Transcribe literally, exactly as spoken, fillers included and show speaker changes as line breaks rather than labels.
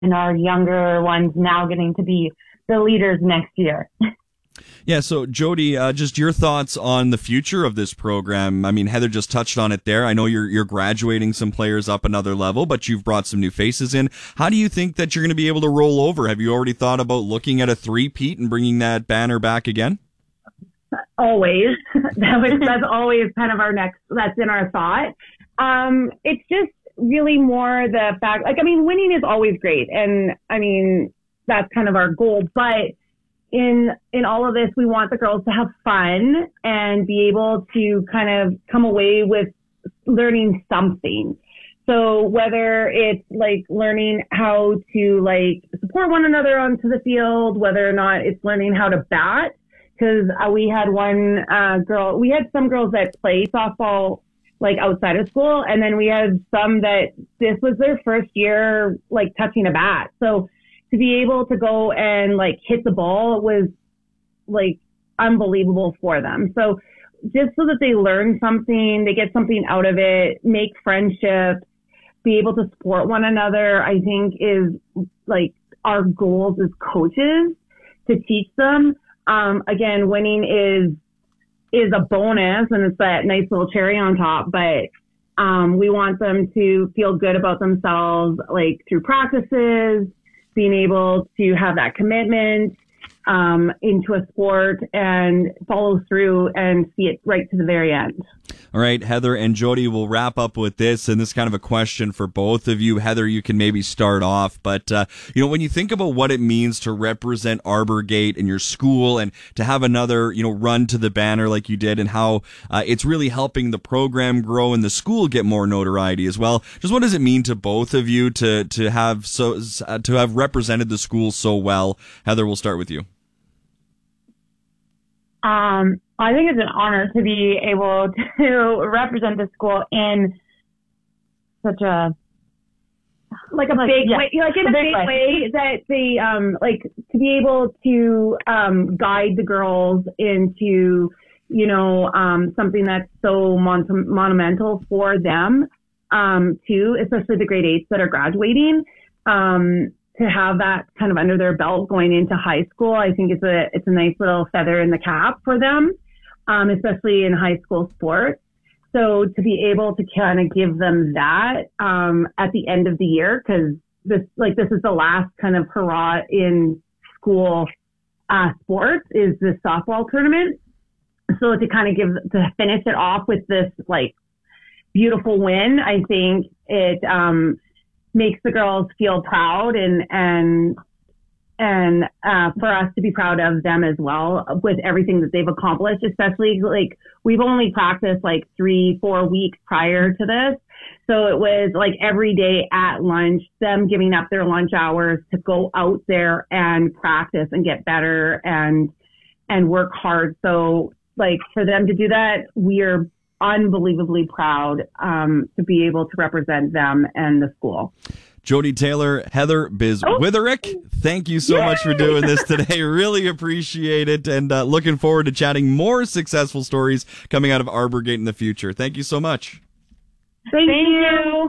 and our younger ones now getting to be the leaders next year.
Yeah, so Jody, uh, just your thoughts on the future of this program. I mean, Heather just touched on it there. I know you're you're graduating some players up another level, but you've brought some new faces in. How do you think that you're going to be able to roll over? Have you already thought about looking at a three-peat and bringing that banner back again?
Always. that was, that's always kind of our next, that's in our thought. Um, it's just really more the fact, like, I mean, winning is always great. And I mean, that's kind of our goal, but in, in all of this, we want the girls to have fun and be able to kind of come away with learning something. So whether it's like learning how to like support one another onto the field, whether or not it's learning how to bat, because uh, we had one uh, girl, we had some girls that play softball like outside of school, and then we had some that this was their first year like touching a bat. So to be able to go and like hit the ball was like unbelievable for them. So just so that they learn something, they get something out of it, make friendships, be able to support one another, I think is like our goals as coaches to teach them. Um, again, winning is, is a bonus and it's that nice little cherry on top, but, um, we want them to feel good about themselves, like through practices, being able to have that commitment, um, into a sport and follow through and see it right to the very end.
All right, Heather and Jody, we'll wrap up with this, and this is kind of a question for both of you. Heather, you can maybe start off, but, uh, you know, when you think about what it means to represent Arbor Gate in your school and to have another, you know, run to the banner like you did and how uh, it's really helping the program grow and the school get more notoriety as well, just what does it mean to both of you to, to have so, uh, to have represented the school so well? Heather, we'll start with you.
Um, I think it's an honor to be able to represent the school in such a
like a like, big yeah, way, like in a, a big, big way. way that they um like to be able to um guide the girls into you know um something that's so mon- monumental for them um too, especially the grade eights that are graduating. Um, to have that kind of under their belt going into high school, I think it's a it's a nice little feather in the cap for them, um, especially in high school sports. So to be able to kind of give them that um, at the end of the year, because this like this is the last kind of hurrah in school uh, sports is this softball tournament. So to kind of give to finish it off with this like beautiful win, I think it. Um, makes the girls feel proud and, and, and, uh, for us to be proud of them as well with everything that they've accomplished, especially like we've only practiced like three, four weeks prior to this. So it was like every day at lunch, them giving up their lunch hours to go out there and practice and get better and, and work hard. So like for them to do that, we are unbelievably proud um, to be able to represent them and the school.
Jody Taylor, Heather Biz oh. Witherick, thank you so Yay! much for doing this today. Really appreciate it, and uh, looking forward to chatting more successful stories coming out of Arbor Gate in the future. Thank you so much.
Thank, Thank you. you.